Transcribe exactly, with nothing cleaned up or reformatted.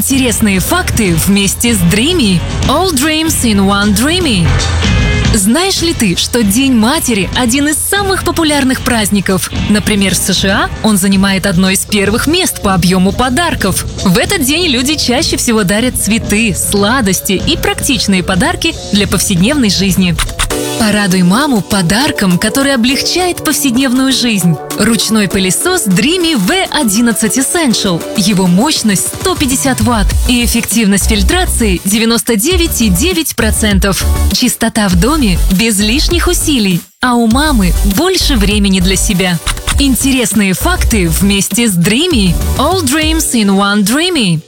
Интересные факты вместе с Dreamy. All Dreams in One Dreamy. Знаешь ли ты, что День матери – один из самых популярных праздников? Например, в США он занимает одно из первых мест по объему подарков. В этот день люди чаще всего дарят цветы, сладости и практичные подарки для повседневной жизни. Порадуй маму подарком, который облегчает повседневную жизнь. Ручной пылесос Dreamy ви одиннадцать Essential. Его мощность сто пятьдесят ватт и эффективность фильтрации девяносто девять целых девять десятых процента. Чистота в доме без лишних усилий, а у мамы больше времени для себя. Интересные факты вместе с Dreamy. All Dreams in One Dreamy.